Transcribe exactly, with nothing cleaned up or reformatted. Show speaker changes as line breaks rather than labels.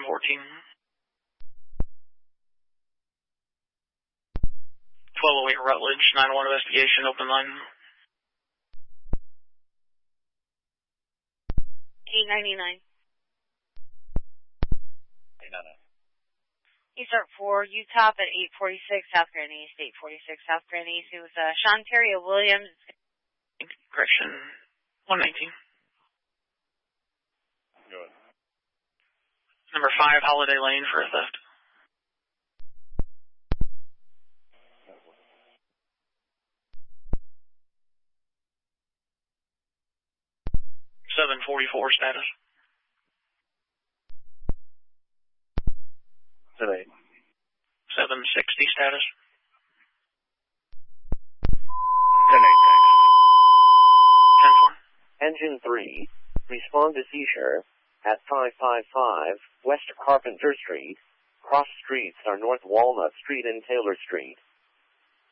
fourteen. twelve oh eight Rutledge, nine one investigation, open line.
eight ninety-nine.
eight ninety-nine.
You start for Utah at eight forty-six South Grand East, eight forty-six South Grand East. It was uh, Sean Terry Williams.
Correction, one nineteen.
Go ahead.
Number five, Holiday Lane for a theft. seven forty-four status.
ten eight.
seven sixty status.
ten eight, thanks.
ten four.
Engine three, respond to seizure at five five five West Carpenter Street. Cross streets are North Walnut Street and Taylor Street.